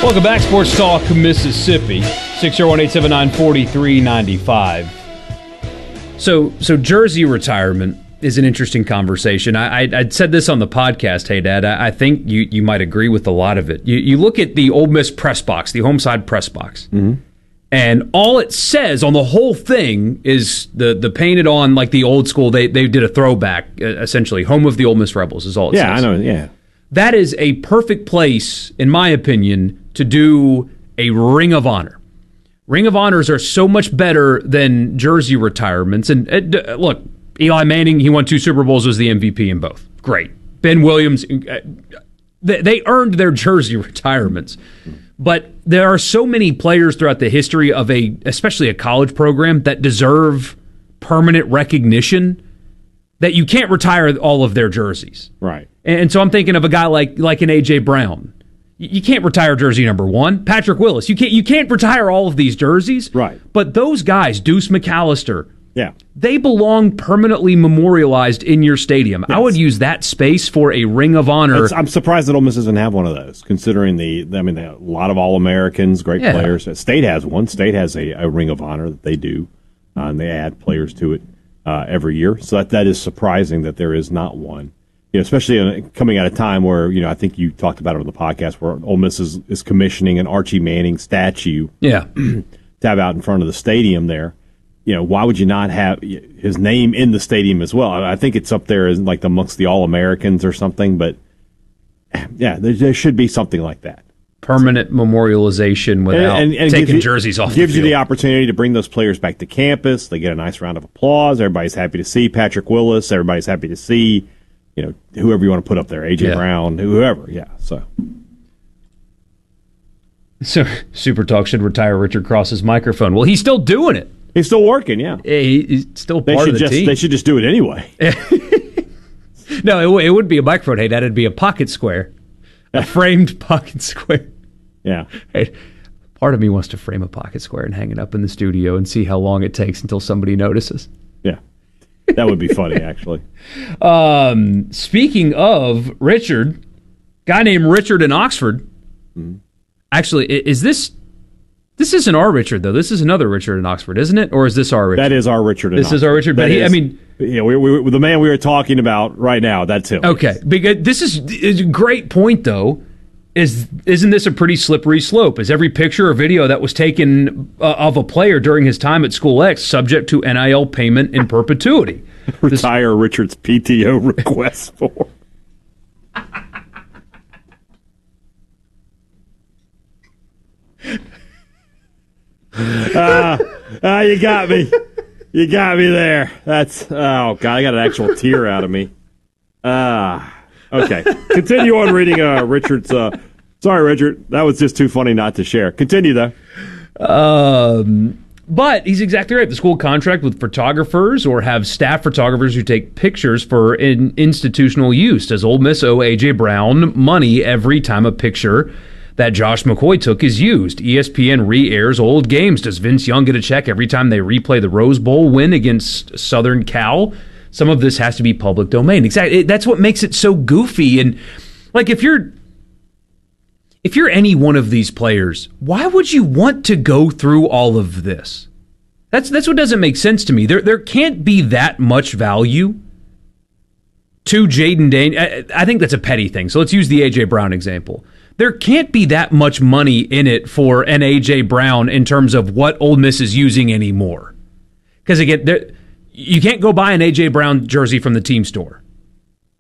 Welcome back, Sports Talk Mississippi, 601-879-4395. So jersey retirement is an interesting conversation. I'd said this on the podcast, hey, Dad. I think you might agree with a lot of it. You look at the Ole Miss press box, the home side press box, and all it says on the whole thing is the painted on like the old school. They did a throwback, essentially. Home of the Ole Miss Rebels is all it says. Yeah, I know, yeah. That is a perfect place, in my opinion, to do a Ring of Honor. Ring of Honors are so much better than jersey retirements. And look, Eli Manning, he won 2 Super Bowls, was the MVP in both. Great. Ben Williams, they earned their jersey retirements. But there are so many players throughout the history of especially a college program, that deserve permanent recognition that you can't retire all of their jerseys. Right. And so I'm thinking of a guy like an A.J. Brown. You can't retire jersey number 1. Patrick Willis. You can't retire all of these jerseys. Right. But those guys, Deuce McAllister, yeah, they belong permanently memorialized in your stadium. Yes. I would use that space for a Ring of Honor. I'm surprised that Ole Miss doesn't have one of those, considering they have a lot of All-Americans, great players. State has one. State has a Ring of Honor that they do, and they add players to it every year. So that is surprising that there is not one. Especially coming at a time where, I think you talked about it on the podcast, where Ole Miss is commissioning an Archie Manning statue to have out in front of the stadium there. Why would you not have his name in the stadium as well? I think it's up there as like amongst the All-Americans or something, but yeah, there should be something like that. Permanent memorialization without taking jerseys off the field. Gives you the opportunity to bring those players back to campus. They get a nice round of applause. Everybody's happy to see Patrick Willis. Everybody's happy to see whoever you want to put up there, A.J. Brown, whoever, So Super Talk should retire Richard Cross's microphone. Well, he's still doing it. He's still working, yeah. He's still part of the team. They should just do it anyway. No, it wouldn't be a microphone. Hey, that'd be a pocket square. A framed pocket square. Yeah. Hey, part of me wants to frame a pocket square and hang it up in the studio and see how long it takes until somebody notices. Yeah. That would be funny, actually. Speaking of Richard, guy named Richard in Oxford. Mm-hmm. Actually, is this isn't our Richard, though. This is another Richard in Oxford, isn't it? Or is this our Richard? That is our Richard in Oxford. This is our Richard, but we the man we were talking about right now, that's him. Okay, because this is a great point, though. Isn't this a pretty slippery slope? Is every picture or video that was taken of a player during his time at School X subject to NIL payment in perpetuity? Retire Richard's PTO request form. You got me. You got me there. Oh, God, I got an actual tear out of me. Okay. Continue on reading Richard's. Sorry, Richard. That was just too funny not to share. Continue, though. But he's exactly right. The school contract with photographers or have staff photographers who take pictures for institutional use. Does Ole Miss owe A.J. Brown money every time a picture that Josh McCoy took is used? ESPN re-airs old games. Does Vince Young get a check every time they replay the Rose Bowl win against Southern Cal? Some of this has to be public domain. Exactly. That's what makes it so goofy. And like, if you're any one of these players, why would you want to go through all of this? That's what doesn't make sense to me. There can't be that much value to Jaden Daniels. I think that's a petty thing. So let's use the A.J. Brown example. There can't be that much money in it for an A.J. Brown in terms of what Ole Miss is using anymore. Because again, you can't go buy an A.J. Brown jersey from the team store.